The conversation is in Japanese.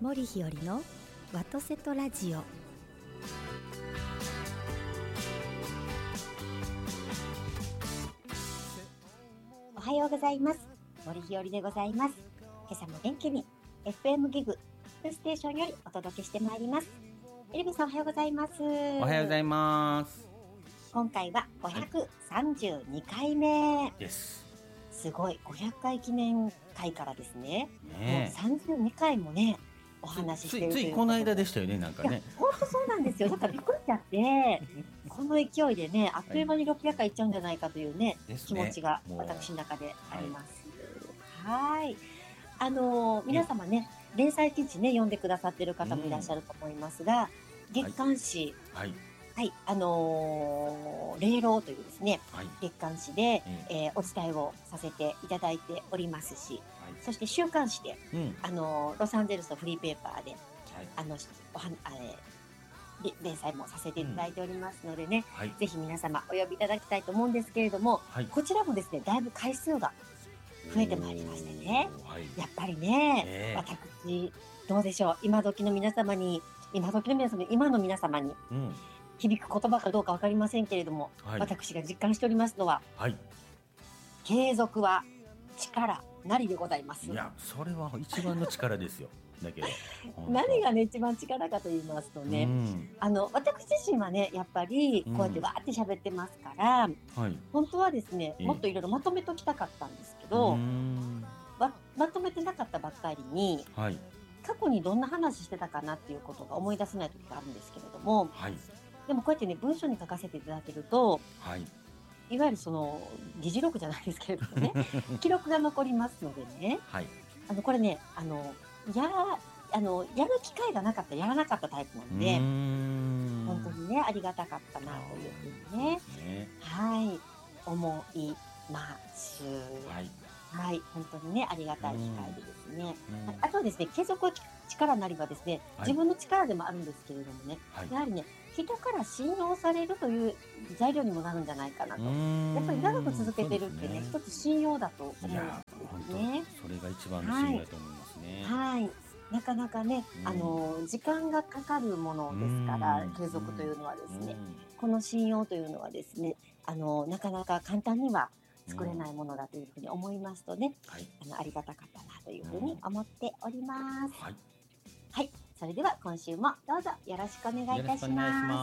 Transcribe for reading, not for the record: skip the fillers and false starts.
森日和のワトセトラジオ。おはようございます。森日和でございます。今朝も元気に FM ギグステーションよりお届けしてまいります。エルビさん、おはようございます。 おはようございます。 今回は532回目です。 すごい、500回記念会からですね、 ねもう32回もねお話ししているというついこの間でしたよね、なんかね。 本当そうなんですよ。だからびっくりしちゃってこの勢いでね、あっという間に600回いっちゃうんじゃないかというね、気持ちが私の中であります。はい。皆様ね、連載記事ね読んでくださってる方もいらっしゃると思いますが、月刊誌、はい、霊廊というですね、月刊誌で、お伝えをさせていただいておりますし、そして週刊誌で、ロサンゼルスのフリーペーパーで、連載もさせていただいておりますのでね、ぜひ皆様お呼びいただきたいと思うんですけれども、こちらもですね、だいぶ回数が増えてまいりましてね、やっぱりね、私どうでしょう、今の皆様に、今の皆様に、響く言葉かどうか分かりませんけれども、私が実感しておりますのは、継続は力なりでございます。 いや、それは一番の力ですよ。だけど何がね一番力かと言いますとね、私自身はね、やっぱりこうやってわーって喋ってますから、本当はですね、もっといろいろまとめときたかったんですけど、まとめてなかったばっかりに、過去にどんな話してたかなっていうことが思い出せない時があるんですけれども、でもこうやってね、文章に書かせていただけると、いわゆるその議事録じゃないですけれどもね記録が残りますのでね、これね、やる機会がなかったらやらなかったタイプなので、本当にね、ありがたかったなというふうにね、思います。本当にね、ありがたい機会でですね、あとはですね、継続は力なりはですね、自分の力でもあるんですけれどもね、やはりね、人から信用されるという材料にもなるんじゃないかなと。やっぱり長く続けてるってね、一つ信用だと思うんですね。 それが一番の信用だと思いますね。 なかなかね、時間がかかるものですから、継続というのはですね、この信用というのはですね、なかなか簡単には作れないものだというふうに思いますとね、ありがたかったなというふうに思っております。それでは今週もどうぞよろしくお願いいたします。